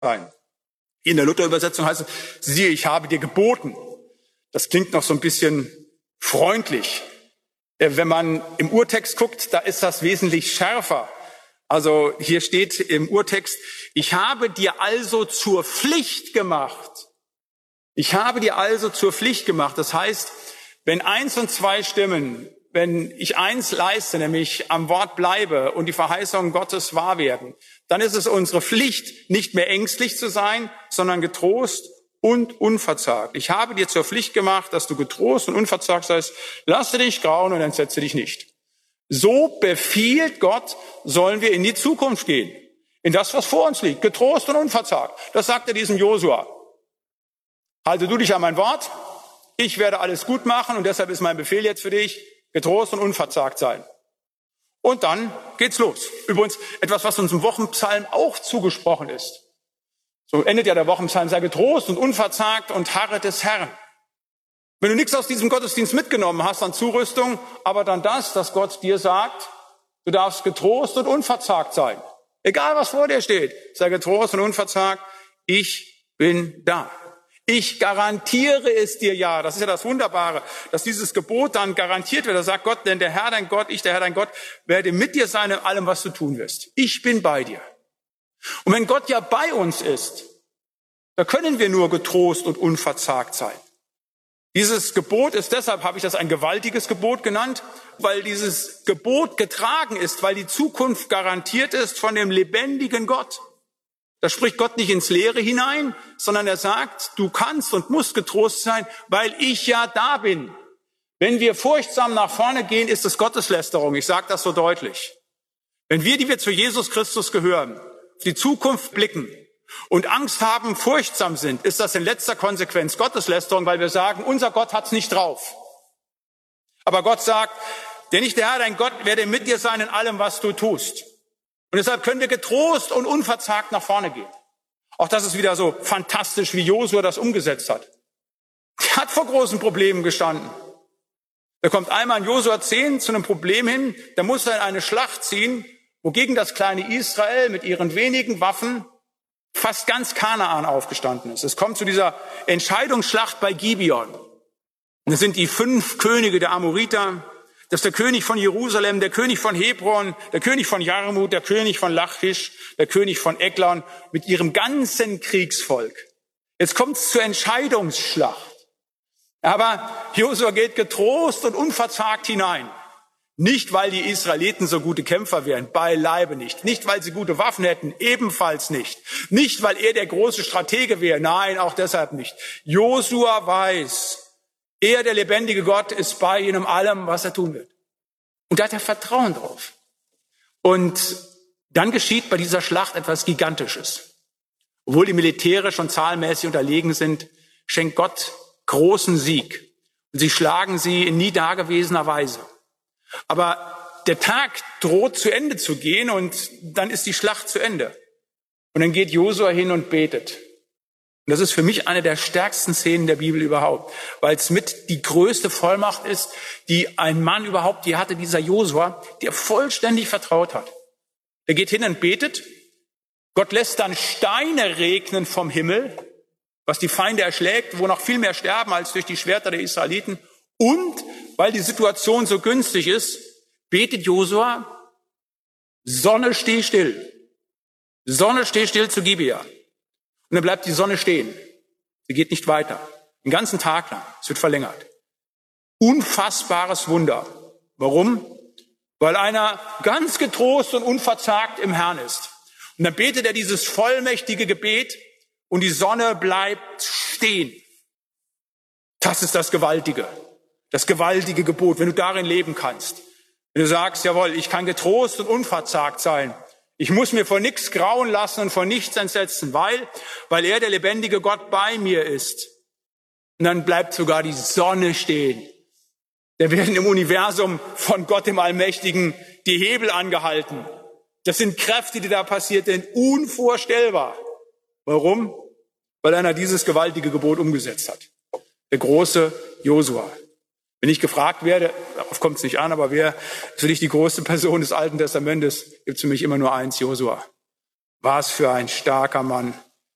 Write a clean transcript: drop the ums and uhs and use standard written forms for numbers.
sein. In der Luther-Übersetzung heißt es, siehe, ich habe dir geboten. Das klingt noch so ein bisschen freundlich. Wenn man im Urtext guckt, da ist das wesentlich schärfer. Also hier steht im Urtext, ich habe dir also zur Pflicht gemacht. Ich habe dir also zur Pflicht gemacht. Das heißt, wenn 1 und 2 stimmen, wenn ich eins leiste, nämlich am Wort bleibe und die Verheißungen Gottes wahr werden, dann ist es unsere Pflicht, nicht mehr ängstlich zu sein, sondern getrost und unverzagt. Ich habe dir zur Pflicht gemacht, dass du getrost und unverzagt seist. Lasse dich grauen und entsetze dich nicht. So befiehlt Gott, sollen wir in die Zukunft gehen. In das, was vor uns liegt. Getrost und unverzagt. Das sagt er diesem Josua. Halte du dich an mein Wort. Ich werde alles gut machen und deshalb ist mein Befehl jetzt für dich, getrost und unverzagt sein. Und dann geht's los. Übrigens etwas, was uns im Wochenpsalm auch zugesprochen ist. So endet ja der Wochenpsalm, sei getrost und unverzagt und harre des Herrn. Wenn du nichts aus diesem Gottesdienst mitgenommen hast an Zurüstung, aber dann das, dass Gott dir sagt, du darfst getrost und unverzagt sein. Egal, was vor dir steht, sei getrost und unverzagt, ich bin da. Ich garantiere es dir ja. Das ist ja das Wunderbare, dass dieses Gebot dann garantiert wird. Da sagt Gott, denn der Herr dein Gott, ich, der Herr dein Gott, werde mit dir sein in allem, was du tun wirst. Ich bin bei dir. Und wenn Gott ja bei uns ist, da können wir nur getrost und unverzagt sein. Dieses Gebot ist, deshalb habe ich das ein gewaltiges Gebot genannt, weil dieses Gebot getragen ist, weil die Zukunft garantiert ist von dem lebendigen Gott. Da spricht Gott nicht ins Leere hinein, sondern er sagt, du kannst und musst getrost sein, weil ich ja da bin. Wenn wir furchtsam nach vorne gehen, ist es Gotteslästerung. Ich sage das so deutlich. Wenn wir, die wir zu Jesus Christus gehören, auf die Zukunft blicken und Angst haben, furchtsam sind, ist das in letzter Konsequenz Gotteslästerung, weil wir sagen, unser Gott hat's nicht drauf. Aber Gott sagt, denn ich, der Herr, dein Gott, werde mit dir sein in allem, was du tust. Und deshalb können wir getrost und unverzagt nach vorne gehen. Auch das ist wieder so fantastisch, wie Josua das umgesetzt hat. Er hat vor großen Problemen gestanden. Da kommt einmal in Josua 10 zu einem Problem hin, da muss er in eine Schlacht ziehen, wogegen das kleine Israel mit ihren wenigen Waffen fast ganz Kanaan aufgestanden ist. Es kommt zu dieser Entscheidungsschlacht bei Gibeon. Und das sind die 5 Könige der Amoriter. Das ist der König von Jerusalem, der König von Hebron, der König von Jarmut, der König von Lachisch, der König von Eglon mit ihrem ganzen Kriegsvolk. Jetzt kommt es zur Entscheidungsschlacht. Aber Josua geht getrost und unverzagt hinein. Nicht, weil die Israeliten so gute Kämpfer wären, beileibe nicht. Nicht, weil sie gute Waffen hätten, ebenfalls nicht. Nicht, weil er der große Stratege wäre, nein, auch deshalb nicht. Josua weiß, er, der lebendige Gott, ist bei ihm in allem, was er tun wird. Und da hat er Vertrauen drauf. Und dann geschieht bei dieser Schlacht etwas Gigantisches. Obwohl die militärisch und zahlenmäßig unterlegen sind, schenkt Gott großen Sieg. Und sie schlagen sie in nie dagewesener Weise. Aber der Tag droht zu Ende zu gehen und dann ist die Schlacht zu Ende. Und dann geht Josua hin und betet. Und das ist für mich eine der stärksten Szenen der Bibel überhaupt, weil es mit die größte Vollmacht ist, die ein Mann überhaupt je hatte, dieser Josua, der vollständig vertraut hat. Er geht hin und betet. Gott lässt dann Steine regnen vom Himmel, was die Feinde erschlägt, wo noch viel mehr sterben als durch die Schwerter der Israeliten. Und weil die Situation so günstig ist, betet Josua, Sonne steh still. Sonne steh still zu Gibea. Und dann bleibt die Sonne stehen. Sie geht nicht weiter. Den ganzen Tag lang. Es wird verlängert. Unfassbares Wunder. Warum? Weil einer ganz getrost und unverzagt im Herrn ist. Und dann betet er dieses vollmächtige Gebet und die Sonne bleibt stehen. Das ist das gewaltige Gebot, wenn du darin leben kannst. Wenn du sagst, jawohl, ich kann getrost und unverzagt sein. Ich muss mir vor nichts grauen lassen und vor nichts entsetzen, weil er, der lebendige Gott, bei mir ist. Und dann bleibt sogar die Sonne stehen. Da werden im Universum von Gott, dem Allmächtigen, die Hebel angehalten. Das sind Kräfte, die da passiert sind, unvorstellbar. Warum? Weil einer dieses gewaltige Gebot umgesetzt hat. Der große Josua. Wenn ich gefragt werde, darauf kommt es nicht an, aber wer ist für dich die größte Person des Alten Testamentes, gibt es für mich immer nur eins, Josua. Was für ein starker Mann.